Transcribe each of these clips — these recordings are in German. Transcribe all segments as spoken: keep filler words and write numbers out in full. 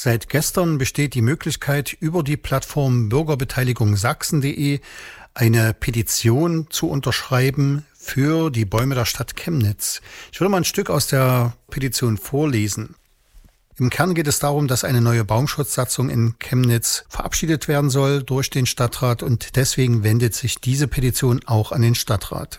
Seit gestern besteht die Möglichkeit, über die Plattform bürgerbeteiligung sachsen punkt de eine Petition zu unterschreiben für die Bäume der Stadt Chemnitz. Ich würde mal ein Stück aus der Petition vorlesen. Im Kern geht es darum, dass eine neue Baumschutzsatzung in Chemnitz verabschiedet werden soll durch den Stadtrat, und deswegen wendet sich diese Petition auch an den Stadtrat.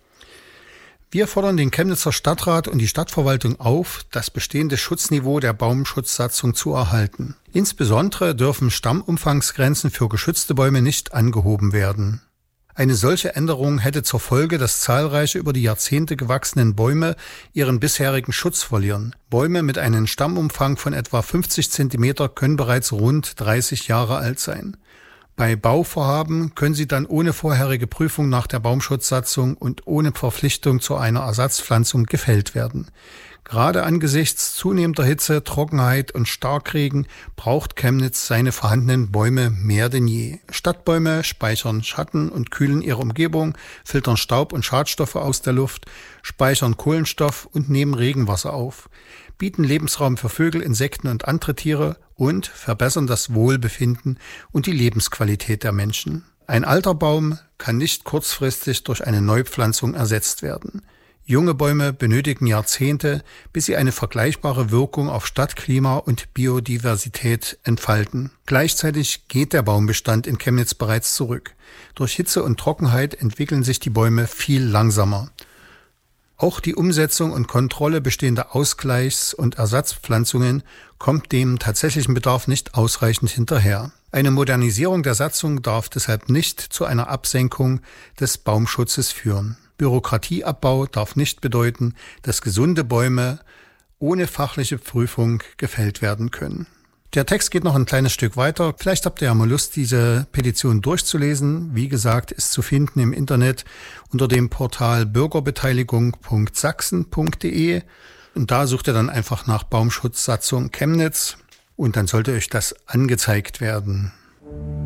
Wir fordern den Chemnitzer Stadtrat und die Stadtverwaltung auf, das bestehende Schutzniveau der Baumschutzsatzung zu erhalten. Insbesondere dürfen Stammumfangsgrenzen für geschützte Bäume nicht angehoben werden. Eine solche Änderung hätte zur Folge, dass zahlreiche über die Jahrzehnte gewachsenen Bäume ihren bisherigen Schutz verlieren. Bäume mit einem Stammumfang von etwa fünfzig Zentimeter können bereits rund dreißig Jahre alt sein. Bei Bauvorhaben können sie dann ohne vorherige Prüfung nach der Baumschutzsatzung und ohne Verpflichtung zu einer Ersatzpflanzung gefällt werden. Gerade angesichts zunehmender Hitze, Trockenheit und Starkregen braucht Chemnitz seine vorhandenen Bäume mehr denn je. Stadtbäume speichern Schatten und kühlen ihre Umgebung, filtern Staub und Schadstoffe aus der Luft, speichern Kohlenstoff und nehmen Regenwasser auf, bieten Lebensraum für Vögel, Insekten und andere Tiere und verbessern das Wohlbefinden und die Lebensqualität der Menschen. Ein alter Baum kann nicht kurzfristig durch eine Neupflanzung ersetzt werden. Junge Bäume benötigen Jahrzehnte, bis sie eine vergleichbare Wirkung auf Stadtklima und Biodiversität entfalten. Gleichzeitig geht der Baumbestand in Chemnitz bereits zurück. Durch Hitze und Trockenheit entwickeln sich die Bäume viel langsamer. Auch die Umsetzung und Kontrolle bestehender Ausgleichs- und Ersatzpflanzungen kommt dem tatsächlichen Bedarf nicht ausreichend hinterher. Eine Modernisierung der Satzung darf deshalb nicht zu einer Absenkung des Baumschutzes führen. Bürokratieabbau darf nicht bedeuten, dass gesunde Bäume ohne fachliche Prüfung gefällt werden können. Der Text geht noch ein kleines Stück weiter. Vielleicht habt ihr ja mal Lust, diese Petition durchzulesen. Wie gesagt, ist zu finden im Internet unter dem Portal bürgerbeteiligung punkt sachsen punkt de. Und da sucht ihr dann einfach nach Baumschutzsatzung Chemnitz und dann sollte euch das angezeigt werden.